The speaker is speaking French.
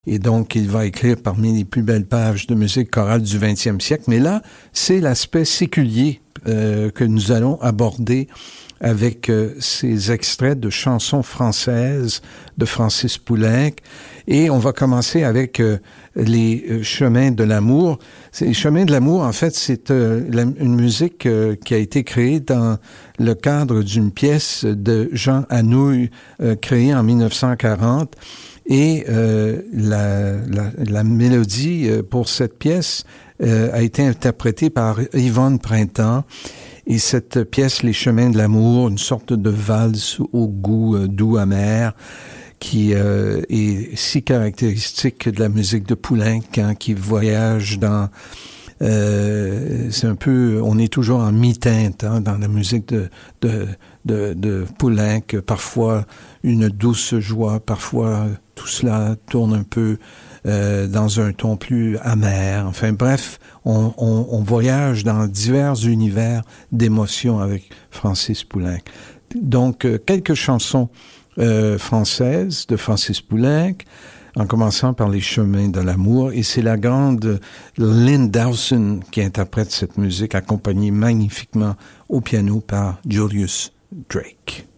Et donc, il va écrire parmi les plus belles pages de musique chorale du 20e siècle. Mais là, c'est l'aspect séculier que nous allons aborder avec ces extraits de chansons françaises de Francis Poulenc. Et on va commencer avec les Chemins de l'amour. Les Chemins de l'amour, en fait, c'est une musique qui a été créée dans le cadre d'une pièce de Jean Anouilh, créée en 1940. Et la mélodie pour cette pièce a été interprétée par Yvonne Printemps. Et cette pièce, Les Chemins de l'amour, une sorte de valse au goût doux amer, qui est si caractéristique de la musique de Poulenc, hein, qui voyage dans... c'est un peu... On est toujours en mi-teinte, hein, dans la musique de Poulenc. Parfois une douce joie, parfois tout cela tourne un peu dans un ton plus amer. Enfin bref, on voyage dans divers univers d'émotions avec Francis Poulenc. Donc, quelques chansons françaises de Francis Poulenc, en commençant par Les Chemins de l'amour. Et c'est la grande Lynn Dawson qui interprète cette musique, accompagnée magnifiquement au piano par Julius Drake.